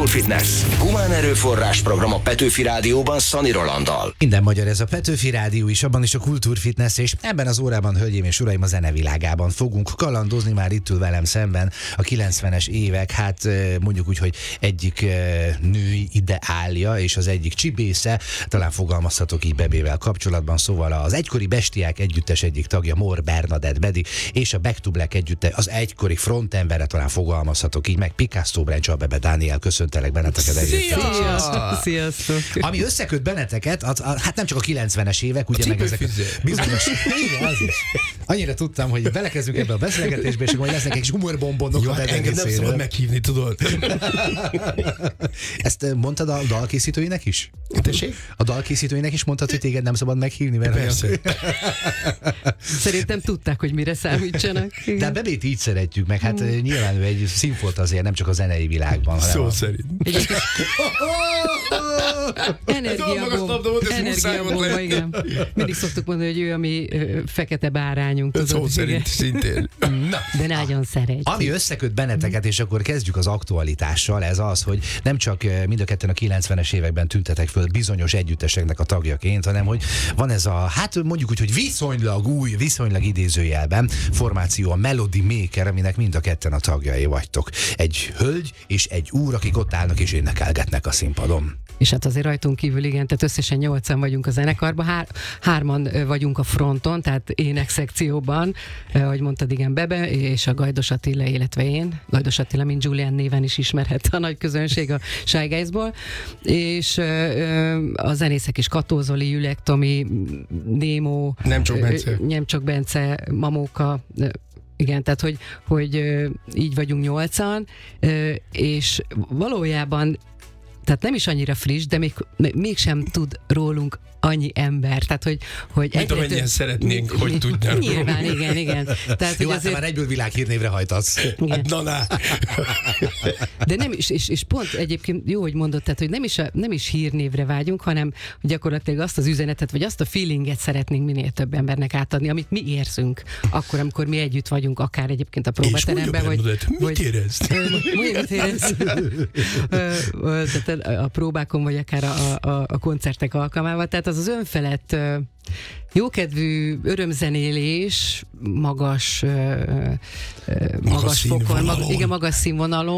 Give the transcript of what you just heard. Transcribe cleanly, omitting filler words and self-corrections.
Kultúrfitness. Humán erőforrás program a Petőfi Rádióban Szani Rolanddal. Minden magyar ez a Petőfi Rádió is, abban is a Kultúrfitness, és ebben az órában, hölgyeim és uraim, a zenevilágában fogunk kalandozni. Már itt ül velem szemben a 90-es évek, hát mondjuk úgy, hogy egyik női ideálja, és az egyik csibésze, talán fogalmazhatok így Bebével kapcsolatban, szóval az egykori Bestiák együttes egyik tagja, Mor Bernadett Bedi, és a Back to Black együttes, az egykori frontembere, talán fogalmazhatok így, meg Picasso Brencsal Bebe Dániel, köszöntelek benneteket együtt. Sziasztok! Ami összeköt benneteket, hát nem csak a 90-es évek, ugye meg ezek a bizonyos... Igen, az is. Annyira tudtam, hogy belekezdünk ebbe a beszélgetésbe, és akkor majd lesznek egy kis humorbombonok a Bebe engem nem szabad meghívni, tudod. Ezt mondtad a dalkészítőinek is? Tessék? A dalkészítőinek is mondtad, hogy téged nem szabad meghívni? Mert persze. Szerintem tudták, hogy mire számítsanak. De a Bebét így szeretjük meg, hát nyilván ő egy színfolt azért, nem csak a zenei világban, hanem Szó szerint. Energiabomba, igen. Mindig szoktuk mondani, hogy ő a mi fekete bárányunk. Szó szerint szintén. Na, de nagyon szeret. Ami összeköt benneteket, és akkor kezdjük az aktualitással, ez az, hogy nem csak mind a ketten a 90-es években tüntetek föl bizonyos együtteseknek a tagjaként, hanem hogy van ez a, hát mondjuk úgy, hogy viszonylag új, viszonylag idézőjelben formáció, a Melody Maker, aminek mind a ketten a tagjai vagytok. Egy hölgy és egy úr, akik ott állnak és énekelgetnek a színpadon. És hát azért rajtunk kívül, igen, tehát összesen 8-an vagyunk a zenekarban, hárman vagyunk a fronton, tehát énekszekcióban, ahogy mondtad, igen, Bebe, és a Gajdos Attila, illetve én. Gajdos Attila, mint Julian néven is ismerhette a nagy közönség a Shy Guys-ból. És a zenészek is Kató Zoli, Jülek Tomi, Némó, nem csak Bence, Mamóka, igen, tehát hogy így vagyunk 8-an, és valójában tehát nem is annyira friss, de mégsem tud rólunk annyi ember. Tehát, hogy mint amennyien szeretnénk, hogy tudnánk. Nyilván, igen. Tehát, jó, hát már egyből világhírnévre hajtasz. Hát, na. De nem is, és pont egyébként jó, hogy mondod, tehát, hogy nem is hírnévre vágyunk, hanem gyakorlatilag azt az üzenetet, vagy azt a feelinget szeretnénk minél több embernek átadni, amit mi érzünk, akkor, amikor mi együtt vagyunk, akár egyébként a próbateremben, vagy... Mit érez? Mit érez? A próbákon, vagy akár a koncertek alkalmával. Tehát az önfelett jókedvű örömzenélés magas fokon, magas színvonalon,